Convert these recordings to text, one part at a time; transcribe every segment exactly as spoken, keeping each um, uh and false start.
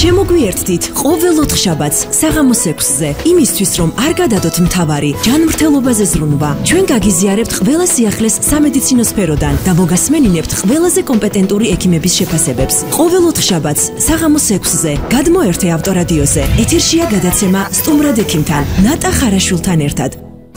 შემოგვიერთდით ყოველ ოთხშაბათს საღამოს ექვსზე, იმისთვის რომ არ გადადოთ მთავარი ჯანმრთელობაზე ზრუნვა. ჩვენ გაგიზიარებთ ყველა სიახლეს სამედიცინო სფეროდან და მოგასმენინებთ ყველაზე კომპეტენტური ექიმების შეფასებებს. ყოველ ოთხშაბათს საღამოს ექვსზე გადმოერთე ავტორადიოზე. ეთერშია გადაცემა სტუმრად ექიმთან, ნატა ხარაშვილთან ერთად.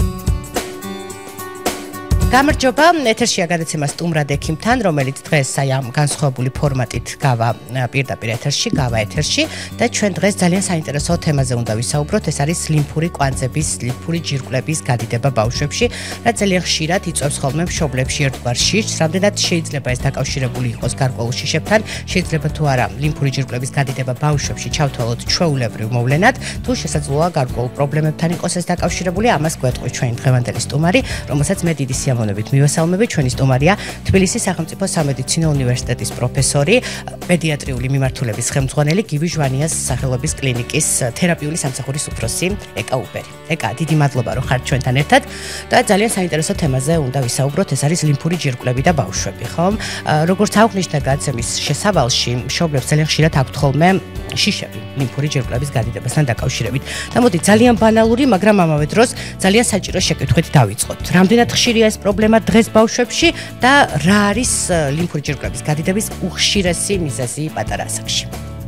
გამარჯობა, ეთერშია გადაცემა სტუმრად ექიმთან, რომელიც დღეს აი ამ განსხვავებული ფორმატით გავა პირდაპირ ეთერში, გავა ეთერში და ჩვენ დღეს ძალიან საინტერესო თემაზე უნდა ვისაუბროთ. ეს არის ლიმფური კვანძების, ლიმფური ჯირკვლების გადიდება ბავშვებში, რაც ძალიან ხშირად იწვევს ხოლმე მშობლებში ერთგვარ შიშს. რამდენად შეიძლება ეს დაკავშირებული იყოს გარკვეულ შიშებთან, შეიძლება თუ არა ლიმფური ჯირკვლების გადიდება ბავშვებში ჩავთვალოთ ჩვეულებრივ მოვლენად, თუ შესაძლოა გარკვეულ პრობლემებთან იყოს ეს დაკავშირებული, ამას გვეტყვის ჩვენი დღევანდელი სტუმარი, რომელსაც მე დიდი სიამოვნებით მივესალმები. ჩვენი სტუმარია თბილისის სახელმწიფო სამედიცინო უნივერსიტეტის პროფესორი, პედიატრიული მიმართულების ხელმძღვანელი, გივი ჟვანიას სახელობის კლინიკის თერაპიული სამსახურის უფროსი ეკა უბერი. ეკა, დიდი მადლობა რომ ხართ ჩვენთან ერთად და ძალიან საინტერესო თემაზე უნდა ვისაუბროთ, ეს არის ლიმფური ჯირკვლები და ბავშვები, ხო? როგორც აღნიშნა გადაცემის შესავალში, მშობლებს ძალიან ხშირად აქვთ ხოლმე შიშები ლიმფური ჯირკვლების გადიდებასთან დაკავშირებით. და მოდი ძალიან ბანალური, მაგრამ ამავე დროს ძალიან საჭირო შეკითხვით დავიწყოთ. რამდენად ხშირია ეს პრობლემა დღეს ბავშვებში და რა არის ლიმფური ჯირკვლების გადიდების უხშირესი მიზეზი პატარა ასაკში?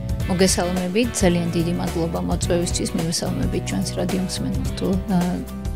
მოგესალმებით, ძალიან დიდი მადლობა მოწვევისთვის, მივესალმებით ჩვენს რადიო მსმენელს თუ